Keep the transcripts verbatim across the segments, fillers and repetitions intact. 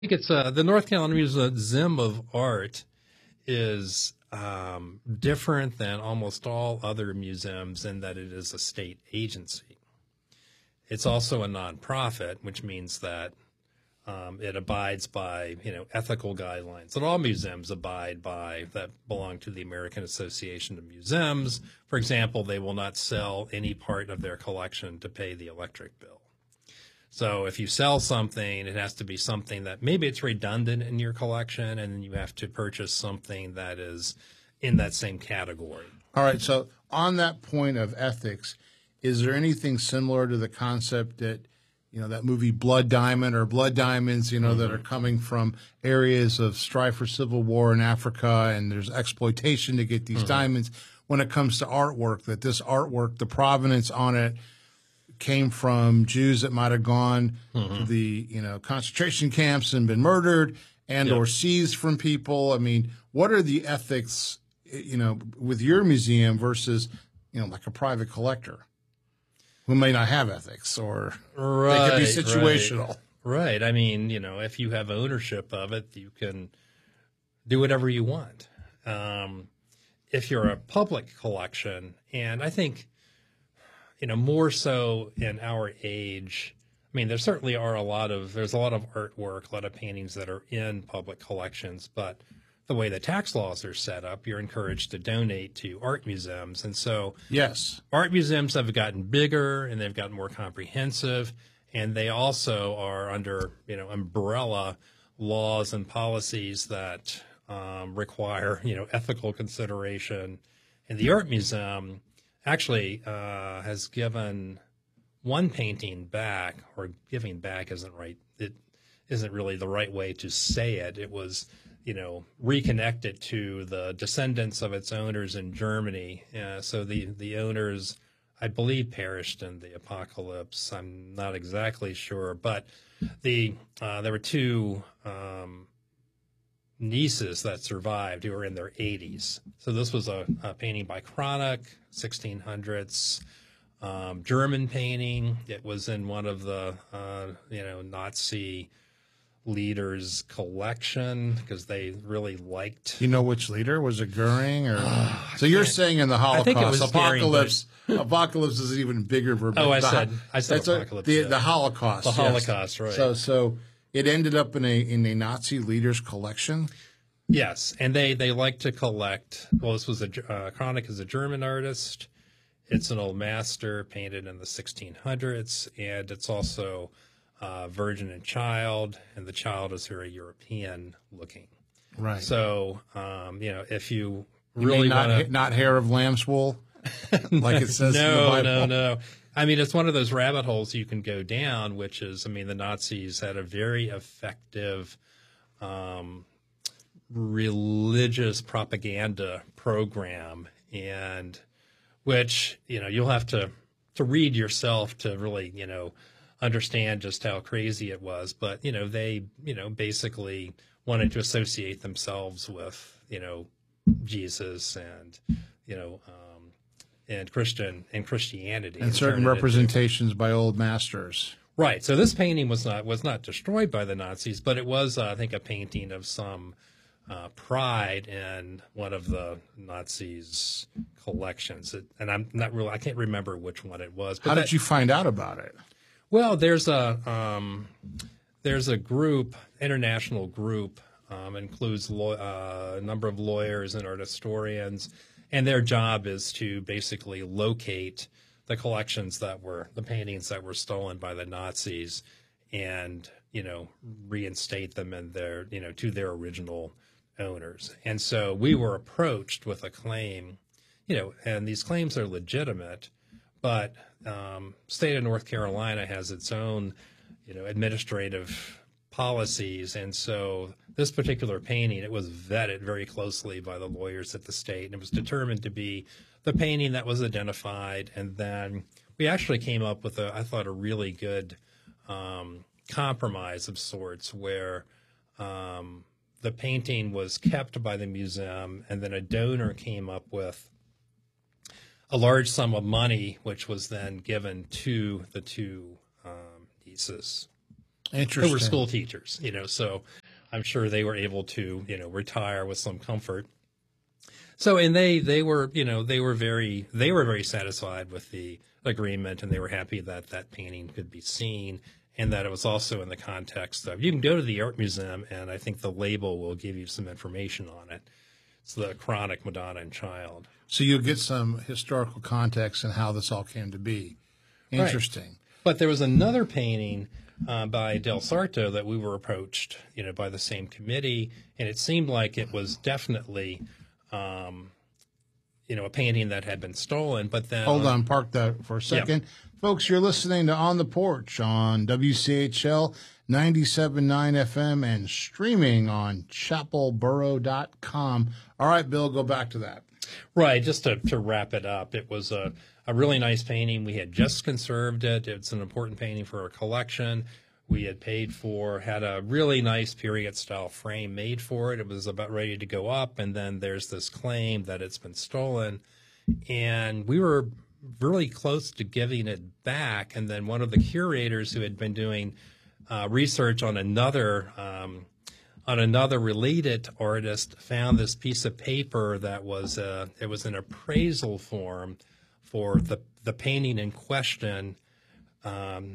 think it's uh, the North Carolina Museum of Art is um, different than almost all other museums in that it is a state agency. It's also a nonprofit, which means that um, it abides by, you know, ethical guidelines that all museums abide by that belong to the American Association of Museums. For example, they will not sell any part of their collection to pay the electric bill. So if you sell something, it has to be something that maybe it's redundant in your collection, and then you have to purchase something that is in that same category. All right. So on that point of ethics, is there anything similar to the concept that, you know, that movie Blood Diamond or Blood Diamonds, you know, mm-hmm. that are coming from areas of strife for civil war in Africa, and there's exploitation to get these mm-hmm. diamonds. When it comes to artwork, that this artwork, the provenance on it, came from Jews that might have gone mm-hmm. to the, you know, concentration camps and been murdered and yep. or seized from people. I mean, what are the ethics, you know, with your museum versus, you know, like a private collector who may not have ethics, or right, they could be situational? Right. right. I mean, you know, if you have ownership of it, you can do whatever you want. Um, if you're a public collection, and I think, you know, more so in our age, I mean, there certainly are a lot of, there's a lot of artwork, a lot of paintings that are in public collections, but the way the tax laws are set up, you're encouraged to donate to art museums. And so yes, art museums have gotten bigger and they've gotten more comprehensive, and they also are under, you know, umbrella laws and policies that um, require, you know, ethical consideration. And the art museum actually uh, has given one painting back, or giving back isn't right. It isn't really the right way to say it. It was, you know, reconnected to the descendants of its owners in Germany. Uh, so the, the owners, I believe, perished in the apocalypse. I'm not exactly sure, but the uh, there were two um, nieces that survived who were in their eighties. So this was a, a painting by Cranach, sixteen hundreds, um, German painting. It was in one of the, uh, you know, Nazi leaders' collection because they really liked. You know which leader? Was it Goering? Or uh, so you're saying in the Holocaust, I think it was apocalypse, Goering, but... apocalypse is even bigger verbatim. Oh, I the, said, I said apocalypse. A, the, yeah. the Holocaust. The yes. Holocaust, right. So, so it ended up in a, in a Nazi leader's collection? Yes, and they, they like to collect. Well, this was a uh, Cranach is a German artist. It's an old master painted in the sixteen hundreds, and it's also uh, Virgin and Child, and the child is very European looking. Right. So, um, you know, if you you really not want to, not hair of lamb's wool, like it says no, in the Bible. no, no. I mean, it's one of those rabbit holes you can go down, which is, I mean, the Nazis had a very effective um, religious propaganda program, and which, you know, you'll have to, to read yourself to really, you know, understand just how crazy it was. But, you know, they, you know, basically wanted to associate themselves with, you know, Jesus and, you know, um, and Christian and Christianity. And, and certain representations into, by old masters. Right. So this painting was not, was not destroyed by the Nazis, but it was, uh, I think, a painting of some Uh, pride in one of the Nazis' collections. It, and I'm not really, I can't remember which one it was. But How that, did you find out about it? Well, there's a, um, there's a group, international group, um, includes law, uh, a number of lawyers and art historians, and their job is to basically locate the collections that were, the paintings that were stolen by the Nazis, and, you know, reinstate them in their, you know, to their original owners. And so we were approached with a claim, you know, and these claims are legitimate, but um, state of North Carolina has its own, you know, administrative policies. And so this particular painting, it was vetted very closely by the lawyers at the state, and it was determined to be the painting that was identified. And then we actually came up with a, I thought, a really good um, compromise of sorts where um, the painting was kept by the museum, and then a donor came up with a large sum of money, which was then given to the two um, nieces. Interesting. They were school teachers, you know, so I'm sure they were able to, you know, retire with some comfort. So, and they, they were, you know, they were very, they were very satisfied with the agreement, and they were happy that that painting could be seen, and that it was also in the context of, you can go to the art museum, and I think the label will give you some information on it. It's the Chronic Madonna and Child. So you'll get some historical context and how this all came to be. Interesting. Right. But there was another painting uh, by Del Sarto that we were approached, you know, by the same committee, and it seemed like it was definitely, um, you know, a painting that had been stolen. But then, hold on, park that for a second, yeah. Folks. You're listening to On the Porch on W C H L ninety-seven point nine F M and streaming on chapel borough dot com. All right, Bill, go back to that. Right. Just to, to wrap it up, it was a, a really nice painting. We had just conserved it. It's an important painting for our collection. We had paid for, had a really nice period style frame made for it. It was about ready to go up. And then there's this claim that it's been stolen. And we were really close to giving it back. And then one of the curators who had been doing uh, research on another um, on another related artist found this piece of paper that was uh, it was an appraisal form for the the painting in question, um,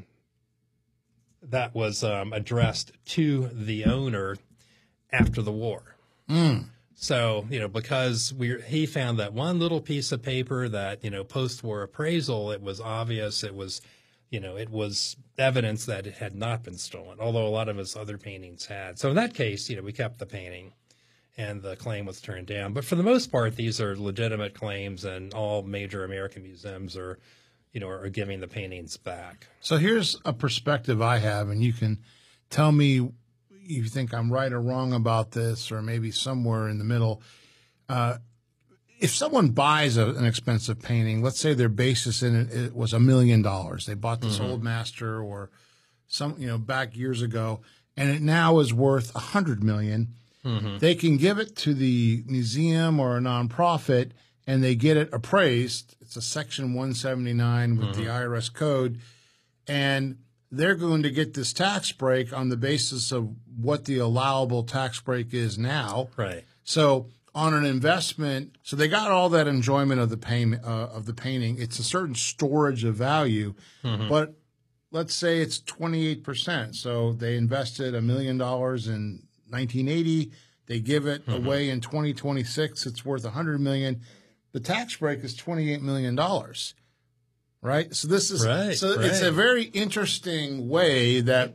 that was um, addressed to the owner after the war. Mm. So, you know, because we he found that one little piece of paper that, you know, post-war appraisal, it was obvious, it was, you know, it was evidence that it had not been stolen, although a lot of his other paintings had. So in that case, you know, we kept the painting and the claim was turned down. But for the most part, these are legitimate claims, and all major American museums are, you know, are giving the paintings back. So here's a perspective I have, and you can tell me you think I'm right or wrong about this, or maybe somewhere in the middle. Uh, if someone buys a, an expensive painting, let's say their basis in it, it was a million dollars. They bought this mm-hmm. old master or some, you know, back years ago, and it now is worth a hundred million. Mm-hmm. They can give it to the museum or a nonprofit, and they get it appraised. It's a Section one seventy-nine with mm-hmm. the I R S code, and they're going to get this tax break on the basis of what the allowable tax break is now. Right. So on an investment, so they got all that enjoyment of the payment uh, of the painting. It's a certain storage of value, mm-hmm. but let's say it's twenty-eight percent. So they invested a million dollars in nineteen eighty. They give it mm-hmm. away in twenty twenty-six. It's worth a hundred million. The tax break is twenty-eight million dollars. Right. So this is right, so right. It's a very interesting way that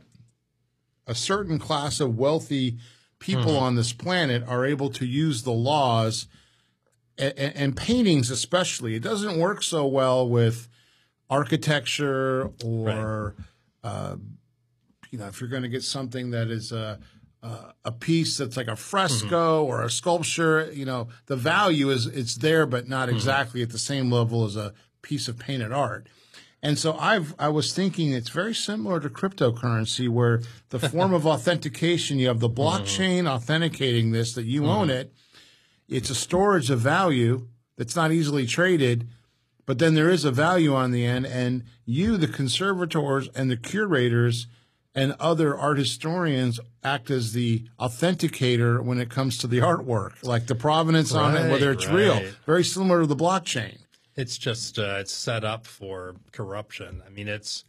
a certain class of wealthy people mm-hmm. on this planet are able to use the laws and, and paintings, especially. It doesn't work so well with architecture or, right. uh, you know, if you're going to get something that is a, a, a piece that's like a fresco mm-hmm. or a sculpture, you know, the value is it's there, but not exactly mm-hmm. at the same level as a piece of painted art. And so I've, I was thinking it's very similar to cryptocurrency, where the form of authentication, you have the blockchain mm-hmm. authenticating this, that you mm-hmm. own it. It's a storage of value that's not easily traded, but then there is a value on the end. And you, the conservators and the curators and other art historians, act as the authenticator when it comes to the artwork, like the provenance right, on it, whether it's right. real. Very similar to the blockchain. It's just uh, it's set up for corruption. I mean, it's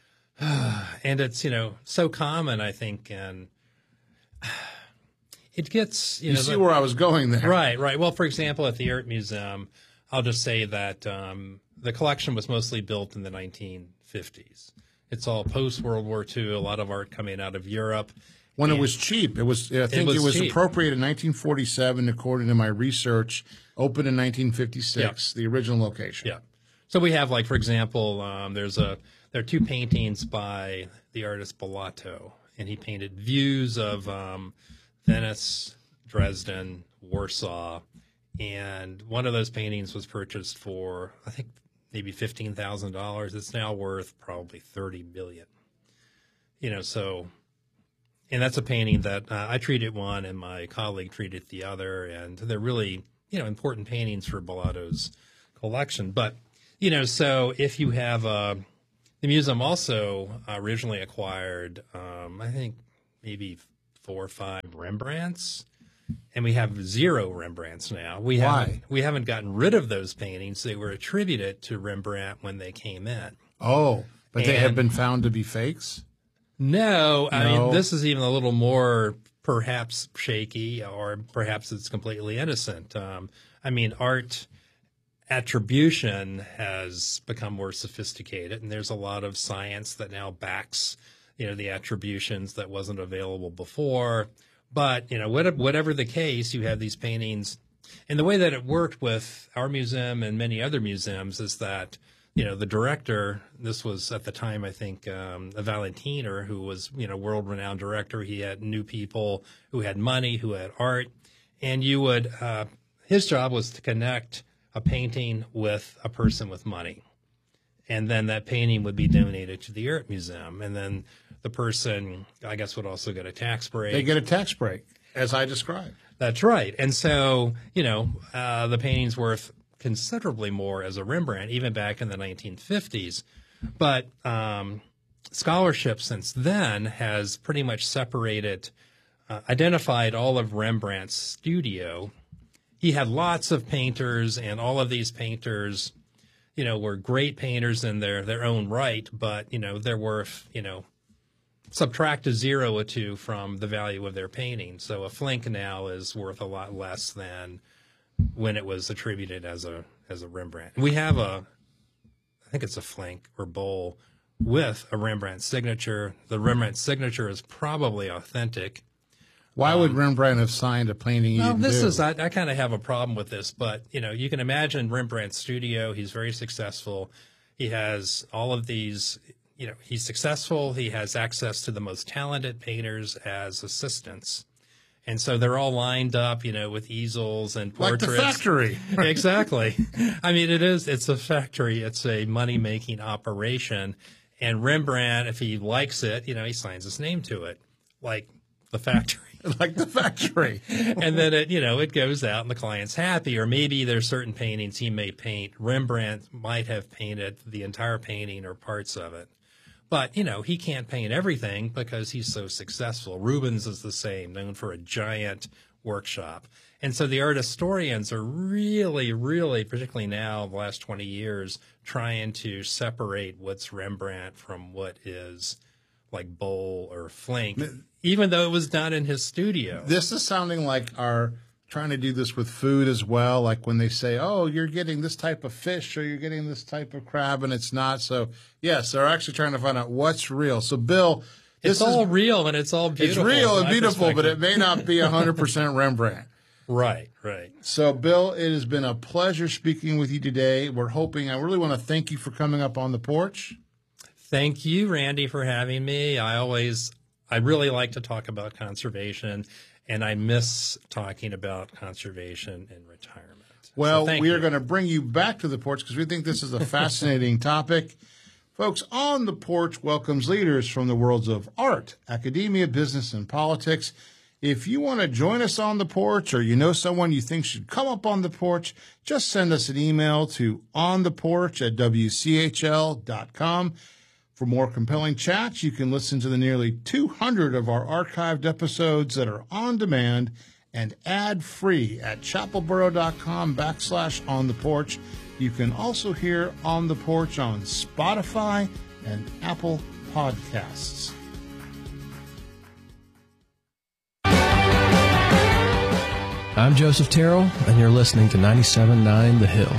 uh, and it's, you know, so common, I think, and it gets, you, you know, see the, where I was going there. Right, right. Well, for example, at the Art Museum, I'll just say that um, the collection was mostly built in the nineteen fifties. It's all post-World War Two, a lot of art coming out of Europe. When and it was cheap. It was, I think it was, it was appropriated in nineteen forty-seven, according to my research, opened in nineteen fifty-six, yeah. the original location. Yeah. So we have, like, for example, um, there's a there are two paintings by the artist Bellato, and he painted views of um, Venice, Dresden, Warsaw, and one of those paintings was purchased for, I think, maybe fifteen thousand dollars. It's now worth probably thirty million dollars. You know, so... And that's a painting that uh, I treated one and my colleague treated the other, and they're really, you know, important paintings for Bellato's collection. But, you know, so if you have a, the museum also originally acquired, um, I think, maybe four or five Rembrandts, and we have zero Rembrandts now. We Why? haven't we haven't gotten rid of those paintings. They were attributed to Rembrandt when they came in. Oh, but they And- have been found to be fakes? No, I No. mean, this is even a little more perhaps shaky, or perhaps it's completely innocent. Um, I mean, art attribution has become more sophisticated, and there's a lot of science that now backs, you know, the attributions that wasn't available before. But, you know, what- whatever the case, you have these paintings. And the way that it worked with our museum and many other museums is that, you know, the director, this was at the time, I think, um, a Valentiner, who was, you know, world-renowned director. He had new people who had money, who had art. And you would, uh, his job was to connect a painting with a person with money. And then that painting would be donated to the Art Museum. And then the person, I guess, would also get a tax break. They get a tax break, as I described. That's right. And so, you know, uh, the painting's worth considerably more as a Rembrandt, even back in the nineteen fifties. But um, scholarship since then has pretty much separated, uh, identified all of Rembrandt's studio. He had lots of painters, and all of these painters, you know, were great painters in their, their own right, but, you know, they're worth, you know, subtract a zero or two from the value of their painting. So a Flinck now is worth a lot less than when it was attributed as a as a Rembrandt. We have a, I think it's a Flinck or Bowl with a Rembrandt signature. The Rembrandt signature is probably authentic. Why would Rembrandt have signed a painting he Well, didn't this do? is, I, I kind of have a problem with this, but, you know, you can imagine Rembrandt's studio. He's very successful. He has all of these, you know, he's successful. He has access to the most talented painters as assistants. And so they're all lined up, you know, with easels and like portraits. the factory. Exactly. I mean, it is, it's a factory. It's a money-making operation. And Rembrandt, if he likes it, you know, he signs his name to it, like the factory. like the factory. And then it, you know, it goes out and the client's happy. Or maybe there's certain paintings he may paint. Rembrandt might have painted the entire painting or parts of it. But, you know, he can't paint everything because he's so successful. Rubens is the same, known for a giant workshop. And so the art historians are really, really, particularly now, the last twenty years, trying to separate what's Rembrandt from what is like Bowl or Flinck, even though it was done in his studio. This is sounding like our trying to do this with food as well, like when they say, oh, you're getting this type of fish or you're getting this type of crab, and it's not. So, yes, they're actually trying to find out what's real. So, Bill, this It's all is, real and it's all beautiful. it's real from and my beautiful, but it perspective. may not be one hundred percent Rembrandt. Right, right. So, Bill, it has been a pleasure speaking with you today. We're hoping, I really want to thank you for coming up on the porch. Thank you, Randy, for having me. I always, I really like to talk about conservation, and I miss talking about conservation in retirement. Well, So thank we you. are going to bring you back to the porch because we think this is a fascinating topic. Folks, On the Porch welcomes leaders from the worlds of art, academia, business, and politics. If you want to join us on the porch, or you know someone you think should come up on the porch, just send us an email to ontheporch at w c h l dot com. For more compelling chats, you can listen to the nearly two hundred of our archived episodes that are on demand and ad-free at chapelboro.com backslash on the porch. You can also hear On the Porch on Spotify and Apple Podcasts. I'm Joseph Terrell, and you're listening to ninety-seven point nine The Hill.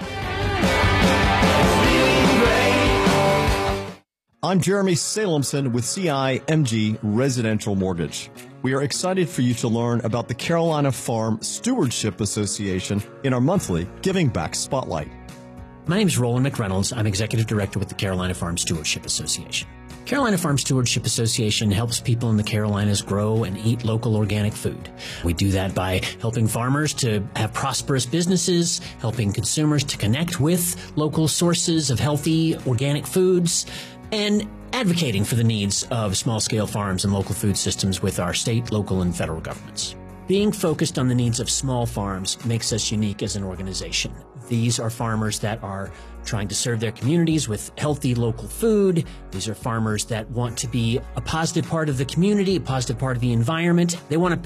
I'm Jeremy Salemson with C I M G Residential Mortgage. We are excited for you to learn about the Carolina Farm Stewardship Association in our monthly Giving Back Spotlight. My name is Roland McReynolds. I'm Executive Director with the Carolina Farm Stewardship Association. Carolina Farm Stewardship Association helps people in the Carolinas grow and eat local organic food. We do that by helping farmers to have prosperous businesses, helping consumers to connect with local sources of healthy organic foods, and advocating for the needs of small-scale farms and local food systems with our state, local, and federal governments. Being focused on the needs of small farms makes us unique as an organization. These are farmers that are trying to serve their communities with healthy local food. These are farmers that want to be a positive part of the community, a positive part of the environment. They want to